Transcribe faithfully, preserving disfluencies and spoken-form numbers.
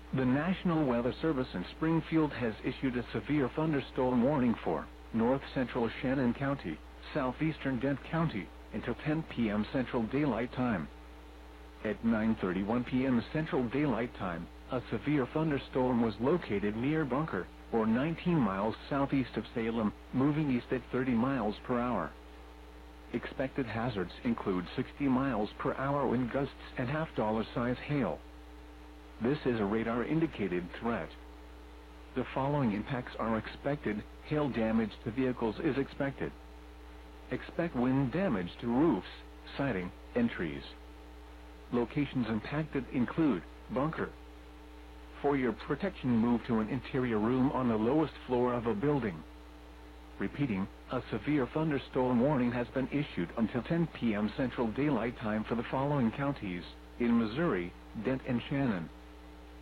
The National Weather Service in Springfield has issued a severe thunderstorm warning for north central Shannon County, southeastern Dent County, until ten p m Central Daylight Time. At nine thirty-one p m Central Daylight Time, a severe thunderstorm was located near Bunker, or nineteen miles southeast of Salem, moving east at thirty miles per hour. Expected hazards include sixty miles per hour wind gusts and half-dollar size hail. This is a radar-indicated threat. The following impacts are expected. Hail damage to vehicles is expected. Expect wind damage to roofs, siding, and trees. Locations impacted include Bunker. For your protection, move to an interior room on the lowest floor of a building. Repeating, a severe thunderstorm warning has been issued until ten p m Central Daylight Time for the following counties in Missouri, Dent and Shannon.